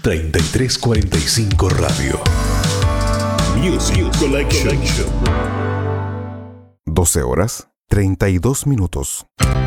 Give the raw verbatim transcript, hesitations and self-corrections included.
treinta y tres cuarenta y cinco Radio. Music Collection. doce horas, treinta y dos minutos.